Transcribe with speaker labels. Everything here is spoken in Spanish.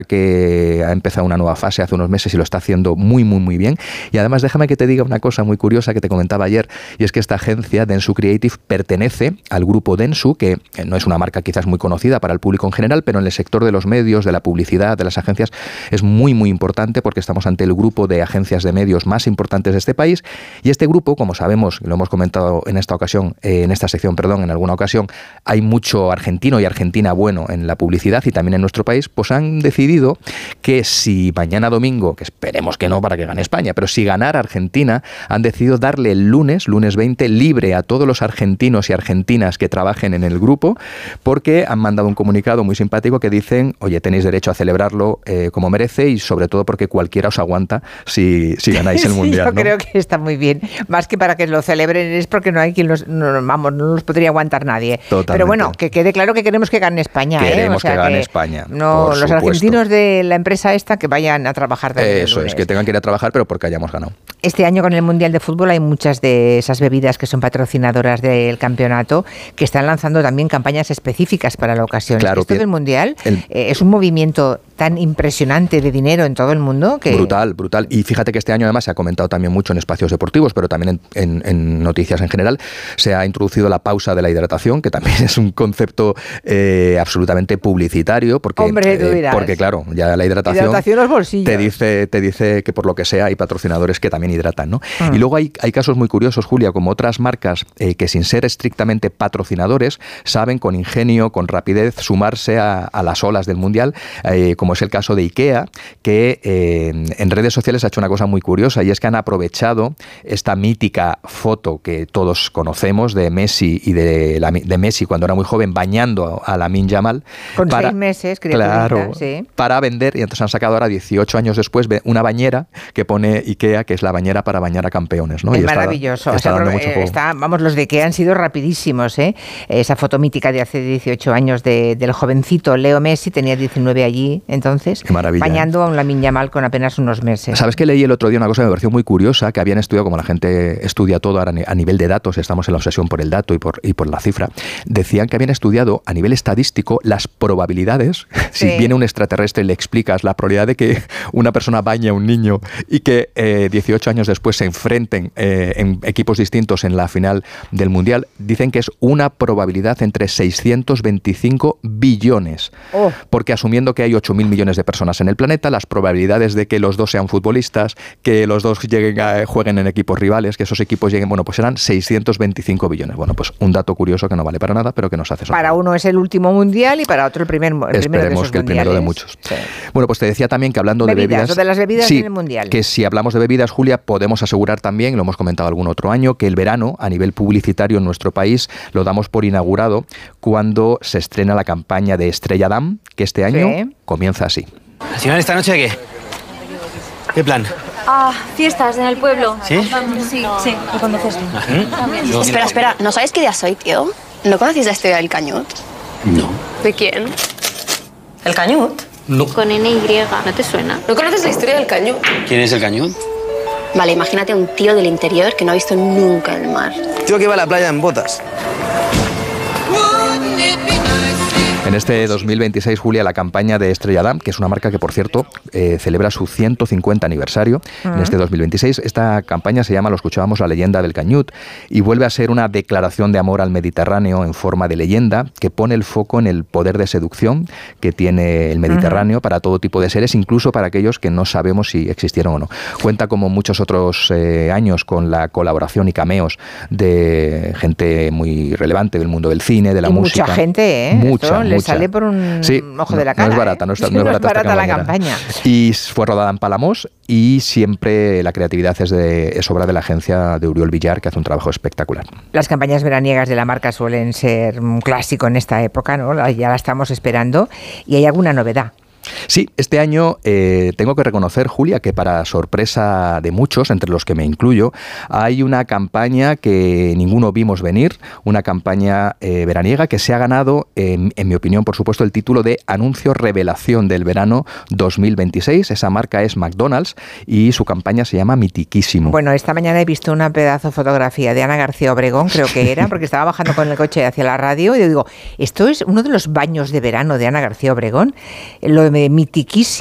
Speaker 1: que ha empezado una nueva fase hace unos meses y lo está haciendo muy, muy, muy bien. Y además déjame que te diga una cosa muy curiosa que te comentaba ayer, y es que esta agencia, Dentsu Creative, pertenece al grupo Dentsu, que no es una marca quizás muy conocida para el público en general, pero en el sector de los medios, de la publicidad, de las agencias, es muy, muy importante porque estamos ante el grupo de agencias de medios más importantes de este país. Y este grupo, como sabemos, lo hemos comentado en esta ocasión, en esta sección, perdón, en alguna ocasión, hay mucho argentino y argentina bueno en la publicidad y también en nuestro país, pues han decidido que si mañana domingo, que esperemos que no para que gane España, pero si ganara Argentina, han decidido darle el lunes 20, libre a todos los argentinos y argentinas que trabajen en el grupo, porque han mandado un comunicado muy simpático que dicen, oye, tenéis derecho a celebrarlo como merece y sobre todo porque cualquiera os aguanta si ganáis el Mundial.
Speaker 2: Yo creo que está muy bien. Más que para que lo celebren es porque no hay quien no los podría aguantar nadie.
Speaker 1: Totalmente.
Speaker 2: Pero bueno, que quede claro que queremos que gane España.
Speaker 1: Queremos que gane España.
Speaker 2: No, los
Speaker 1: supuesto.
Speaker 2: Argentinos de la empresa esta que vayan a trabajar también.
Speaker 1: Eso es, que tengan que ir a trabajar, pero porque hayamos ganado.
Speaker 2: Este año con el Mundial de Fútbol hay muchas de esas bebidas que son patrocinadoras del campeonato que están lanzando también campañas específicas para la ocasión.
Speaker 1: Claro,
Speaker 2: esto del Mundial es un movimiento tan impresionante de dinero en todo el mundo que...
Speaker 1: Brutal. Y fíjate que este año además se ha comentado también mucho en espacios deportivos, pero también en noticias en general, se ha introducido la pausa de la hidratación, que también es un concepto absolutamente publicitario, porque,
Speaker 2: hombre, tú dirás.
Speaker 1: Porque claro, ya la hidratación
Speaker 2: los bolsillos.
Speaker 1: te dice que por lo que sea hay patrocinadores que también hidratan, ¿no? Y luego hay casos muy curiosos, Julia, como otras marcas que sin ser estrictamente patrocinadores saben con ingenio, con rapidez sumarse a las olas del Mundial, como es el caso de IKEA, que en redes sociales ha hecho una cosa muy curiosa, y es que han aprovechado esta mítica foto que todos conocemos de Messi y de Messi cuando era muy joven bañando a Lamine Yamal.
Speaker 2: Con 6 meses,
Speaker 1: claro,
Speaker 2: sí.
Speaker 1: Para vender, y entonces han sacado ahora 18 años después una bañera que pone IKEA, que es la bañera para bañar a campeones, ¿no?
Speaker 2: Es
Speaker 1: y
Speaker 2: maravilloso.
Speaker 1: Está dando mucho juego.
Speaker 2: Vamos, los de IKEA han sido rapidísimos, ¿eh? Esa foto mítica de hace 18 años del jovencito Leo Messi, tenía 19 allí entonces, bañando a un Lamine Yamal con apenas unos meses.
Speaker 1: ¿Sabes que leí el otro día una cosa que me pareció muy curiosa? Que habían estudiado, como la gente estudia todo ahora a nivel de datos, estamos en la obsesión por el dato y por la cifra, decían que habían estudiado a nivel estadístico las probabilidades, si viene un extraterrestre y le explicas la probabilidad de que una persona bañe a un niño y que 18 años después se enfrenten en equipos distintos en la final del Mundial, dicen que es una probabilidad entre 625 billones. Porque asumiendo que hay 8.000 millones de personas en el planeta, las probabilidades de que los dos sean futbolistas, que los dos jueguen en equipos rivales, que esos equipos lleguen, bueno, pues serán 625 billones. Bueno, pues un dato curioso que no vale para nada, pero que nos hace sorprender.
Speaker 2: Para uno es el último Mundial y para otro el primero de esos
Speaker 1: Esperemos que el primero de muchos. Sí. Bueno, pues te decía también que hablando de bebidas...
Speaker 2: de las bebidas en el Mundial.
Speaker 1: Que si hablamos de bebidas, Julia, podemos asegurar también, lo hemos comentado algún otro año, que el verano, a nivel publicitario en nuestro país, lo damos por inaugurado cuando se estrena la campaña de Estrella Damm, que este año comienza así.
Speaker 3: ¿Al final esta noche qué? ¿Qué plan?
Speaker 4: Fiestas en el pueblo.
Speaker 3: ¿Sí?
Speaker 4: Sí, ¿me conoces tú?
Speaker 5: Espera, ¿no sabes qué día soy, tío? ¿No conocéis la historia del Cañut?
Speaker 3: No.
Speaker 4: ¿De quién?
Speaker 5: ¿El Cañut?
Speaker 3: No.
Speaker 4: Con NY, ¿no te suena?
Speaker 5: ¿No conoces la historia del Cañut?
Speaker 3: ¿Quién es el Cañut?
Speaker 5: Vale, imagínate un tío del interior que no ha visto nunca el mar.
Speaker 6: Tío que va a la playa en botas.
Speaker 1: En este 2026, Julia, la campaña de Estrella Damm, que es una marca que, por cierto, celebra su 150 aniversario en este 2026. Esta campaña se llama, lo escuchábamos, La leyenda del Cañut, y vuelve a ser una declaración de amor al Mediterráneo en forma de leyenda que pone el foco en el poder de seducción que tiene el Mediterráneo para todo tipo de seres, incluso para aquellos que no sabemos si existieron o no. Cuenta, como muchos otros años, con la colaboración y cameos de gente muy relevante del mundo del cine, de la música.
Speaker 2: Mucha gente, ¿eh?
Speaker 1: Mucha.
Speaker 2: Le sale por un ojo de la cara.
Speaker 1: No es barata, no es barata
Speaker 2: la campaña.
Speaker 1: Y fue rodada en Palamós, y siempre la creatividad es obra de la agencia de Uriol Villar, que hace un trabajo espectacular.
Speaker 2: Las campañas veraniegas de la marca suelen ser un clásico en esta época, ¿no? Ya la estamos esperando. ¿Y hay alguna novedad?
Speaker 1: Sí, este año tengo que reconocer, Julia, que para sorpresa de muchos, entre los que me incluyo, hay una campaña que ninguno vimos venir, una campaña veraniega que se ha ganado, en mi opinión, por supuesto, el título de Anuncio Revelación del Verano 2026. Esa marca es McDonald's y su campaña se llama Mitiquísimo.
Speaker 2: Bueno, esta mañana he visto una pedazo fotografía de Ana García Obregón, creo que era, porque estaba bajando con el coche hacia la radio y digo, esto es uno de los baños de verano de Ana García Obregón. Lo de mitiquísimo.